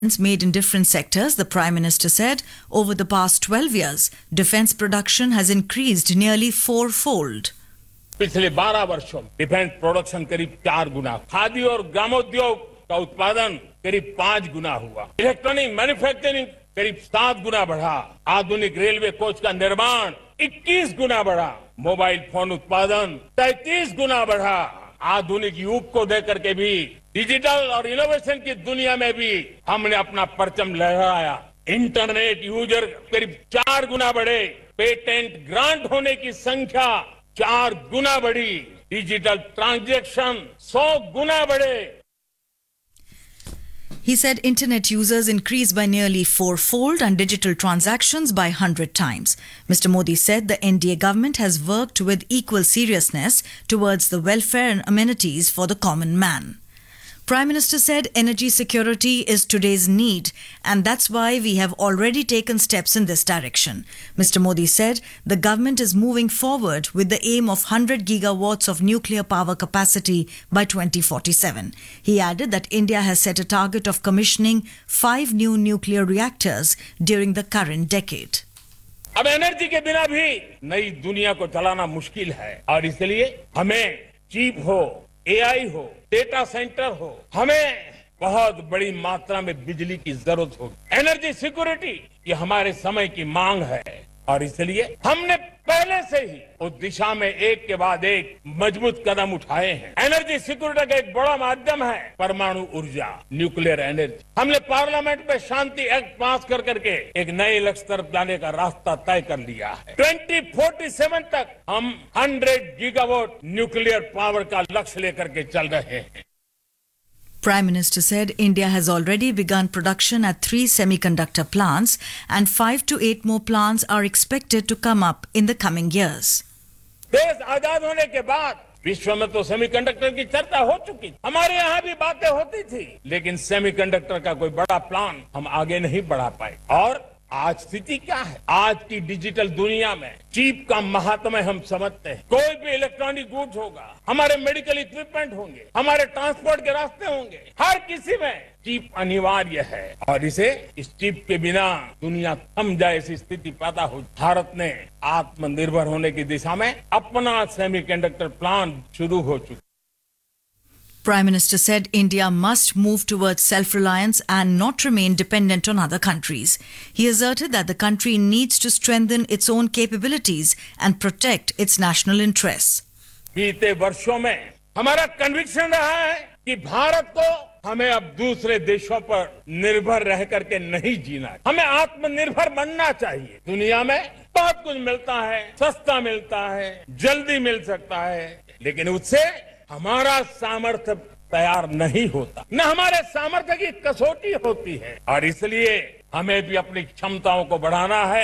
Made in different sectors, the Prime Minister said over the past 12 years, defence production has increased nearly fourfold. पिछले 12 वर्षों में defence production करीब 4 गुना, खादी और ग्रामोद्योग का उत्पादन करीब 5 गुना हुआ, इलेक्ट्रॉनिक मैन्युफैक्चरिंग करीब 7 गुना बढ़ा, आधुनिक रेलवे कोच का निर्माण 21 गुना बढ़ा, मोबाइल फोन उत्पादन 33 गुना बढ़ा, आधुनिक युग को देकर के भी डिजिटल और इनोवेशन की दुनिया में भी हमने अपना परचम लहराया। इंटरनेट यूजर करीब 4 गुना बढ़े, पेटेंट ग्रांट होने की संख्या 4 गुना बढ़ी, डिजिटल ट्रांजैक्शन 100 गुना बढ़े। He said internet users increased by nearly fourfold and digital transactions by 100 times. Mr. Modi said the NDA government has worked with equal seriousness towards the welfare and amenities for the common man. Prime Minister said energy security is today's need and that's why we have already taken steps in this direction. Mr. Modi said the government is moving forward with the aim of 100 gigawatts of nuclear power capacity by 2047. He added that India has set a target of commissioning 5 new nuclear reactors during the current decade. अब energy के बिना भी नई दुनिया को चलाना मुश्किल है और इसलिए हमें चीप हो, एआई हो, डेटा सेंटर हो, हमें बहुत बड़ी मात्रा में बिजली की जरूरत होगी। एनर्जी सिक्योरिटी ये हमारे समय की मांग है और इसलिए हमने पहले से ही उस दिशा में एक के बाद एक मजबूत कदम उठाए हैं। एनर्जी सिक्योरिटी का एक बड़ा माध्यम है परमाणु ऊर्जा, न्यूक्लियर एनर्जी। हमने पार्लियामेंट में शांति एक्ट पास कर करके एक नए लक्ष्य तरफ जाने का रास्ता तय कर लिया है। 2047 तक हम 100 गीगावाट न्यूक्लियर पावर का लक्ष्य लेकर के चल रहे हैं। Prime Minister said India has already begun production at 3 semiconductor plants and 5 to 8 more plants are expected to come up in the coming years. देश आजाद होने के बाद विश्व में तो सेमीकंडक्टर की चर्चा हो चुकी थी, हमारे यहाँ भी बातें होती थी, लेकिन सेमीकंडक्टर का कोई बड़ा प्लान हम आगे नहीं बढ़ा पाए। और आज स्थिति क्या है? आज की डिजिटल दुनिया में चिप का महात्म्य हम समझते हैं। कोई भी इलेक्ट्रॉनिक गुड्स होगा, हमारे मेडिकल इक्विपमेंट होंगे, हमारे ट्रांसपोर्ट के रास्ते होंगे, हर किसी में चिप अनिवार्य है और इस चिप के बिना दुनिया थम जाए ऐसी स्थिति पैदा हो। भारत ने आत्मनिर्भर होने की दिशा में अपना सेमीकंडक्टर प्लान शुरू हो चुका। Prime Minister said India must move towards self-reliance and not remain dependent on other countries. He asserted that the country needs to strengthen its own capabilities and protect its national interests. बीते वर्षों में हमारा conviction रहा है कि भारत को हमें अब दूसरे देशों पर निर्भर रह करके नहीं जीना है, हमें आत्मनिर्भर बनना चाहिए। दुनिया में बहुत कुछ मिलता है, सस्ता मिलता है, जल्दी मिल सकता है, लेकिन उससे हमारा सामर्थ्य तैयार नहीं होता, न हमारे सामर्थ्य की कसौटी होती है और इसलिए हमें भी अपनी क्षमताओं को बढ़ाना है।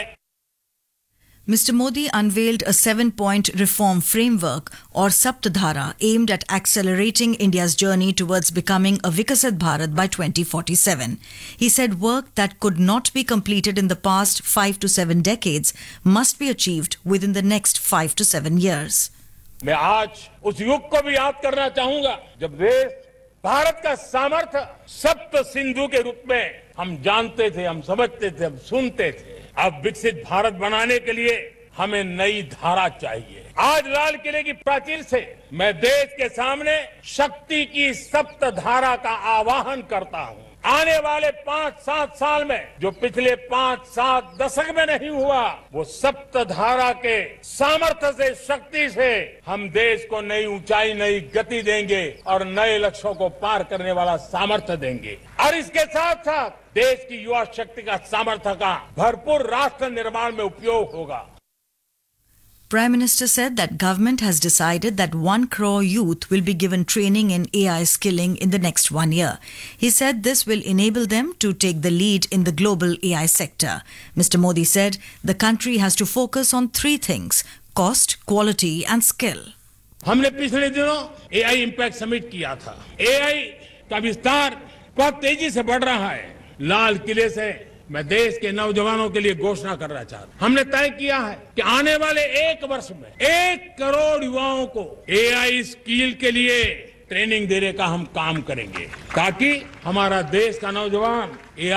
Mr. Modi unveiled a 7-point reform framework or Saptadhara aimed at accelerating India's journey towards becoming a Viksit Bharat by 2047. He said work that could not be completed in the past 5 to 7 decades must be achieved within the next 5 to 7 years. मैं आज उस युग को भी याद करना चाहूंगा जब देश भारत का सामर्थ्य सप्त सिंधु के रूप में हम जानते थे, हम समझते थे, हम सुनते थे। अब विकसित भारत बनाने के लिए हमें नई धारा चाहिए। आज लाल किले की प्राचीर से मैं देश के सामने शक्ति की सप्त धारा का आह्वान करता हूं। आने वाले 5-7 साल में जो पिछले 5-7 दशक में नहीं हुआ, वो सप्त धारा के सामर्थ्य से, शक्ति से हम देश को नई ऊंचाई, नई गति देंगे और नए लक्ष्यों को पार करने वाला सामर्थ्य देंगे। और इसके साथ साथ देश की युवा शक्ति का सामर्थ्य का भरपूर राष्ट्र निर्माण में उपयोग होगा। Prime Minister said that government has decided that 1 crore youth will be given training in AI skilling in the next 1 year. He said this will enable them to take the lead in the global AI sector. Mr. Modi said the country has to focus on 3 things: cost, quality and skill. हमने पिछले दिनों AI impact summit किया था। AI का विस्तार बहुत तेजी से बढ़ रहा है। लाल किले से मैं देश के नौजवानों के लिए घोषणा करना चाहता हूं। हमने तय किया है कि आने वाले 1 वर्ष में 1 करोड़ युवाओं को एआई स्किल के लिए ट्रेनिंग देने का हम काम करेंगे ताकि हमारा देश का नौजवान